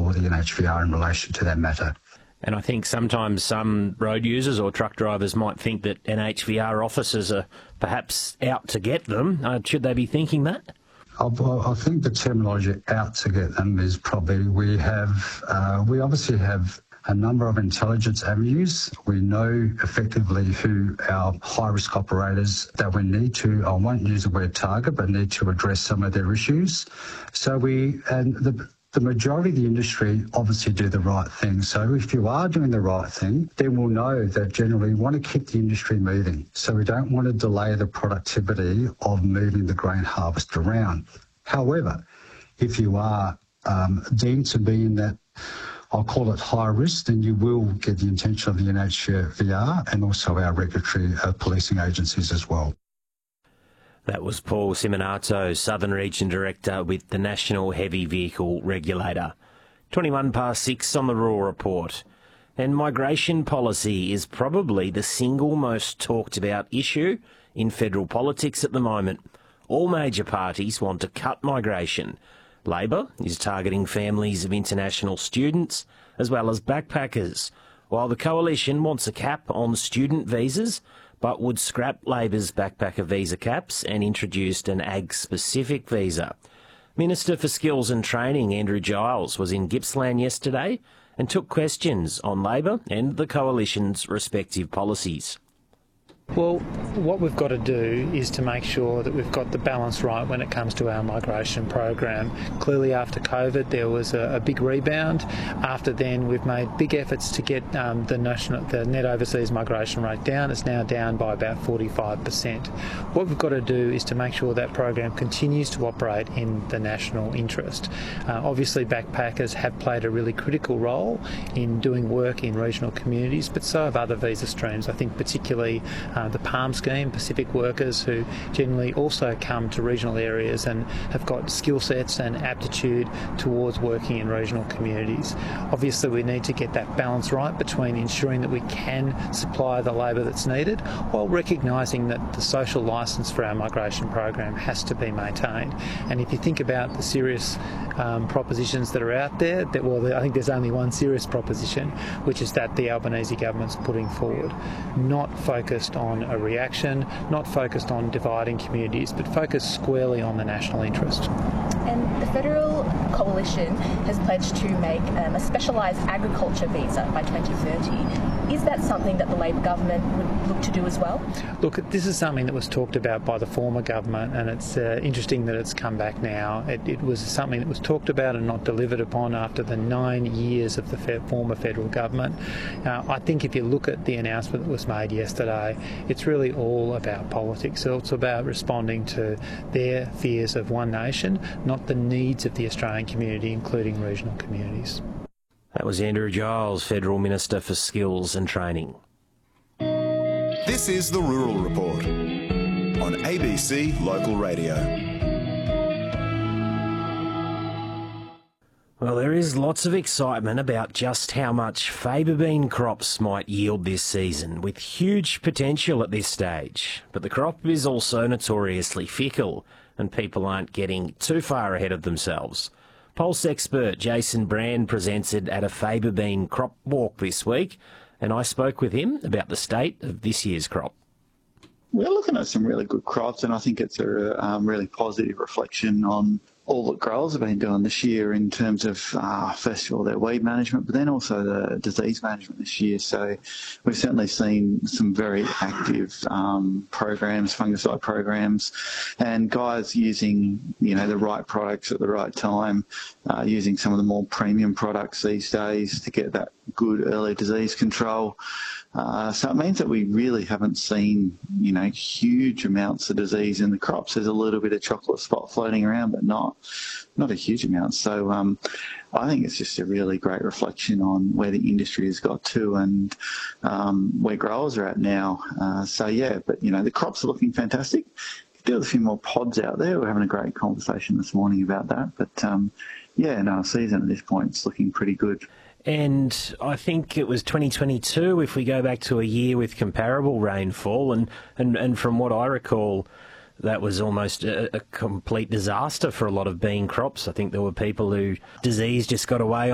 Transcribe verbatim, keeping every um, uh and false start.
for the N H V R in relation to that matter. And I think sometimes some road users or truck drivers might think that N H V R officers are perhaps out to get them. Uh, should they be thinking that? I think the terminology "out to get them" is probably, we have, uh, we obviously have a number of intelligence avenues. We know effectively who our high-risk operators that we need to, I won't use the word target, but need to address some of their issues. So we, and the, the majority of the industry obviously do the right thing. So if you are doing the right thing, then we'll know that generally we want to keep the industry moving. So we don't want to delay the productivity of moving the grain harvest around. However, if you are um, deemed to be in that, I'll call it high risk, then you will get the attention of the N H V R and also our regulatory uh, policing agencies as well. That was Paul Simonato, Southern Region Director with the National Heavy Vehicle Regulator. twenty-one past six on the Rural Report. And migration policy is probably the single most talked about issue in federal politics at the moment. All major parties want to cut migration. Labor is targeting families of international students as well as backpackers, while the Coalition wants a cap on student visas but would scrap Labor's backpacker visa caps and introduced an ag-specific visa. Minister for Skills and Training Andrew Giles was in Gippsland yesterday and took questions on Labor and the Coalition's respective policies. Well, what we've got to do is to make sure that we've got the balance right when it comes to our migration program. Clearly after COVID there was a, a big rebound. After then we've made big efforts to get um, the, national, the net overseas migration rate down. It's now down by about forty-five percent. What we've got to do is to make sure that program continues to operate in the national interest. Uh, obviously backpackers have played a really critical role in doing work in regional communities, but so have other visa streams. I think particularly Uh, the PALM scheme, Pacific workers who generally also come to regional areas and have got skill sets and aptitude towards working in regional communities. Obviously we need to get that balance right between ensuring that we can supply the labour that's needed while recognising that the social licence for our migration program has to be maintained. And if you think about the serious um, propositions that are out there, that, well, I think there's only one serious proposition, which is that the Albanese government's putting forward, not focused on on a reaction, not focused on dividing communities, but focused squarely on the national interest. And the Federal Coalition has pledged to make um, a specialised agriculture visa by twenty thirty. Is that something that the Labor government would look to do as well? Look, this is something that was talked about by the former government, and it's uh, interesting that it's come back now. It, it was something that was talked about and not delivered upon after the nine years of the fe- former federal government. Uh, I think if you look at the announcement that was made yesterday, it's really all about politics. So it's about responding to their fears of one nation, not the needs of the Australian community, including regional communities. That was Andrew Giles, Federal Minister for Skills and Training. This is the Rural Report on A B C Local Radio. Well, there is lots of excitement about just how much faba bean crops might yield this season, with huge potential at this stage. But the crop is also notoriously fickle, and people aren't getting too far ahead of themselves. Pulse expert Jason Brand presented at a faba bean crop walk this week, and I spoke with him about the state of this year's crop. We're looking at some really good crops, and I think it's a um, really positive reflection on all that growers have been doing this year in terms of, uh, first of all, their weed management, but then also the disease management this year. So we've certainly seen some very active um, programs, fungicide programs, and guys using, you know, the right products at the right time, uh, using some of the more premium products these days to get that good early disease control. Uh, so it means that we really haven't seen, you know, huge amounts of disease in the crops. There's a little bit of chocolate spot floating around, but not not a huge amount. So um, I think it's just a really great reflection on where the industry has got to and um, where growers are at now. Uh, so, yeah, but, you know, the crops are looking fantastic. Could do with a few more pods out there. We're having a great conversation this morning about that. But, um, yeah, no, season at this point is looking pretty good. And I think it was twenty twenty-two, if we go back to a year with comparable rainfall, and, and, and from what I recall, that was almost a, a complete disaster for a lot of bean crops. I think there were people who disease just got away